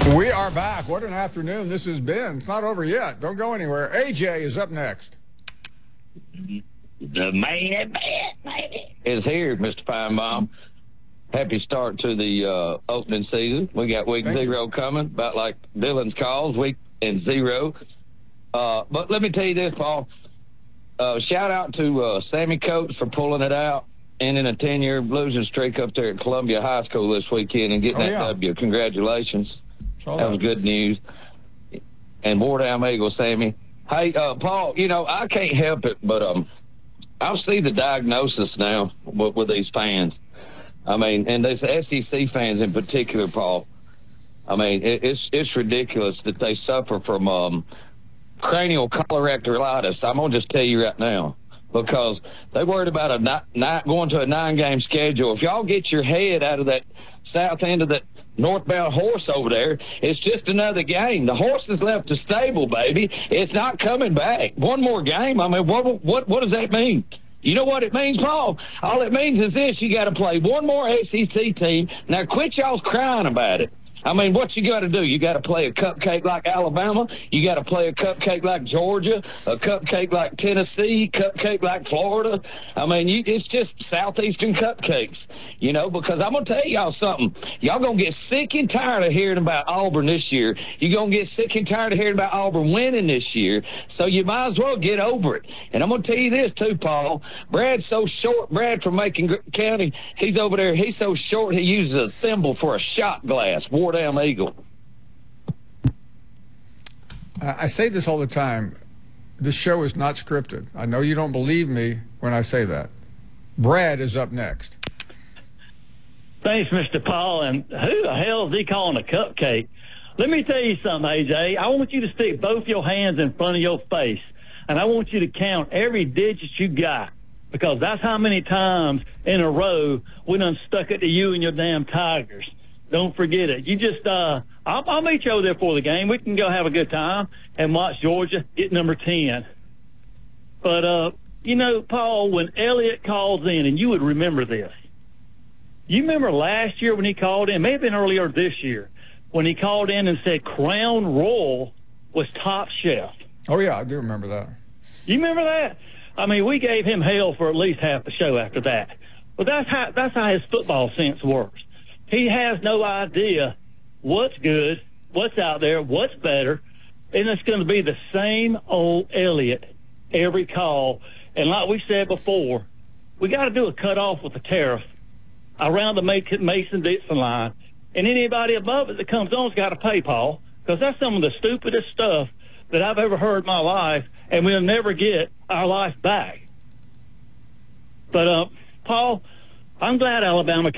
We are back. What an afternoon this has been. It's not over yet. Don't go anywhere. AJ is up next. The main event is here, Mr. Feinbaum. Happy start to the opening season. We got week zero coming, about like Dylan's calls, week and zero. But let me tell you this, Paul. Shout out to Sammy Coates for pulling it out, ending a 10-year losing streak up there at Columbia High School this weekend and getting that W. Congratulations. That was good news. And more damn Eagle, Sammy. Hey, Paul, you know, I can't help it, but I see the diagnosis now with these fans. I mean, and these SEC fans in particular, Paul. I mean, it's ridiculous that they suffer from cranial colorectalitis. I'm going to just tell you right now, because they worried about going to a 9-game schedule. If y'all get your head out of that south end of that northbound horse over there, it's just another game. The horse has left the stable, baby. It's not coming back. One more game. I mean, what does that mean? You know what it means, Paul? All it means is this: you got to play one more SEC team. Now, quit y'all's crying about it. I mean, what you got to do? You got to play a cupcake like Alabama. You got to play a cupcake like Georgia, a cupcake like Tennessee, cupcake like Florida. I mean, it's just Southeastern cupcakes, you know, because I'm going to tell y'all something. Y'all going to get sick and tired of hearing about Auburn this year. You're going to get sick and tired of hearing about Auburn winning this year, so you might as well get over it. And I'm going to tell you this, too, Paul. Brad's so short. Brad from Macon County, he's over there. He's so short he uses a thimble for a shot glass. Damn Eagle. I say this all the time. This show is not scripted. I know you don't believe me when I say that. Brad is up next. Thanks, Mr. Paul. And who the hell is he calling a cupcake? Let me tell you something, AJ. I want you to stick both your hands in front of your face, and I want you to count every digit you got, because that's how many times in a row we done stuck it to you and your damn Tigers. Don't forget it. You just, I'll meet you over there for the game. We can go have a good time and watch Georgia get number 10. But, you know, Paul, when Elliott calls in, and you would remember this. You remember last year when he called in, may have been earlier this year, when he called in and said Crown Royal was Top Chef. Oh, yeah, I do remember that. You remember that? I mean, we gave him hell for at least half the show after that. But that's how his football sense works. He has no idea what's good, what's out there, what's better, and it's going to be the same old Elliott every call. And like we said before, we got to do a cutoff with the tariff around the Mason-Dixon line, and anybody above it that comes on has got to pay, Paul, because that's some of the stupidest stuff that I've ever heard in my life, and we'll never get our life back. But, Paul, I'm glad Alabama